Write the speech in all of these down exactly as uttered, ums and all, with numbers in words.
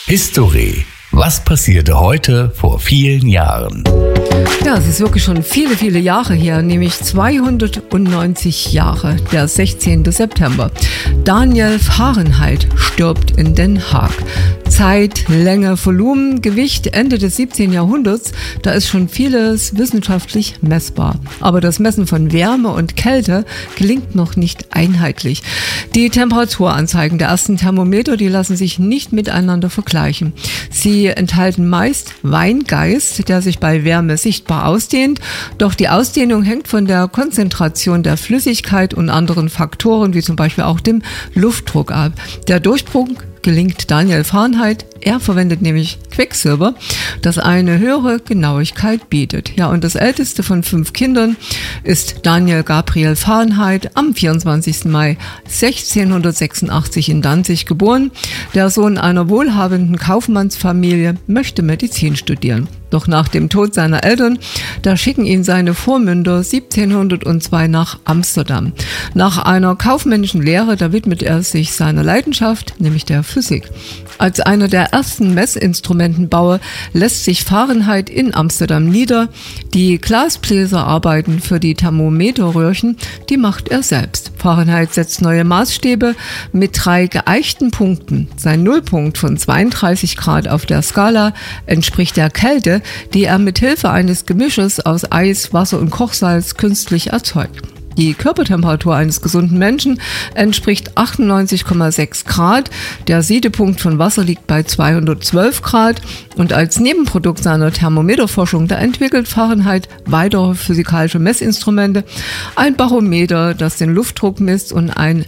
History. Was passierte heute vor vielen Jahren? Ja, es ist wirklich schon viele, viele Jahre her, nämlich zweihundertneunzig Jahre, der sechzehnten September. Daniel Fahrenheit stirbt in Den Haag. Zeit, Länge, Volumen, Gewicht, Ende des siebzehnten Jahrhunderts, da ist schon vieles wissenschaftlich messbar. Aber das Messen von Wärme und Kälte gelingt noch nicht einheitlich. Die Temperaturanzeigen der ersten Thermometer, die lassen sich nicht miteinander vergleichen. Sie enthalten meist Weingeist, der sich bei Wärme sichtbar ausdehnt. Doch die Ausdehnung hängt von der Konzentration der Flüssigkeit und anderen Faktoren, wie zum Beispiel auch dem Luftdruck ab. Der Durchbruch gelingt Daniel Fahrenheit. Er verwendet nämlich Quecksilber, das eine höhere Genauigkeit bietet. Ja, und das älteste von fünf Kindern ist Daniel Gabriel Fahrenheit, am vierundzwanzigsten Mai sechzehnhundertsechsundachtzig in Danzig geboren. Der Sohn einer wohlhabenden Kaufmannsfamilie möchte Medizin studieren. Doch nach dem Tod seiner Eltern, da schicken ihn seine Vormünder siebzehnhundertzwei nach Amsterdam. Nach einer kaufmännischen Lehre, da widmet er sich seiner Leidenschaft, nämlich der Physik. Als einer der ersten Messinstrumentenbauer lässt sich Fahrenheit in Amsterdam nieder. Die Glasbläserarbeiten für die Thermometerröhrchen, die macht er selbst. Fahrenheit setzt neue Maßstäbe mit drei geeichten Punkten. Sein Nullpunkt von zweiunddreißig Grad auf der Skala entspricht der Kälte, die er mit Hilfe eines Gemisches aus Eis, Wasser und Kochsalz künstlich erzeugt. Die Körpertemperatur eines gesunden Menschen entspricht achtundneunzig Komma sechs Grad. Der Siedepunkt von Wasser liegt bei zweihundertzwölf Grad. Und als Nebenprodukt seiner Thermometerforschung, da entwickelt Fahrenheit weitere physikalische Messinstrumente. Ein Barometer, das den Luftdruck misst, und ein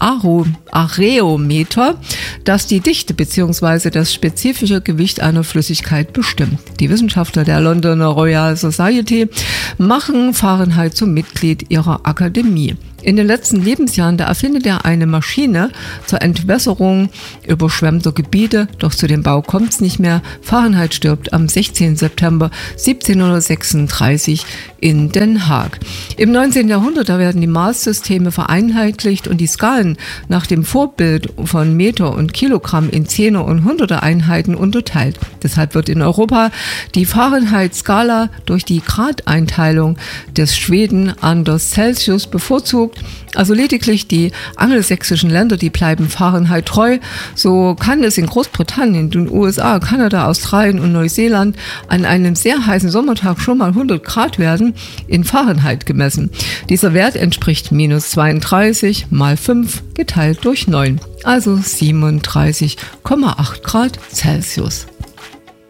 Areometer, das die Dichte bzw. das spezifische Gewicht einer Flüssigkeit bestimmt. Die Wissenschaftler der Londoner Royal Society machen Fahrenheit zum Mitglied ihrer Akademie. In den letzten Lebensjahren, da erfindet er eine Maschine zur Entwässerung überschwemmter Gebiete, doch zu dem Bau kommt es nicht mehr. Fahrenheit stirbt am sechzehnten September siebzehnhundertsechsunddreißig in Den Haag. Im neunzehnten Jahrhundert, da werden die Maßsysteme vereinheitlicht und die Skalen nach dem Vorbild von Meter und Kilogramm in Zehner- und Hunderter Einheiten unterteilt. Deshalb wird in Europa die Fahrenheit-Skala durch die Gradeinteilung des Schweden Anders Celsius bevorzugt. Also lediglich die angelsächsischen Länder, die bleiben Fahrenheit treu. So kann es in Großbritannien, den U S A, Kanada, Australien und Neuseeland an einem sehr heißen Sommertag schon mal hundert Grad werden, in Fahrenheit gemessen. Dieser Wert entspricht minus zweiunddreißig mal fünf geteilt durch neun, also siebenunddreißig Komma acht Grad Celsius.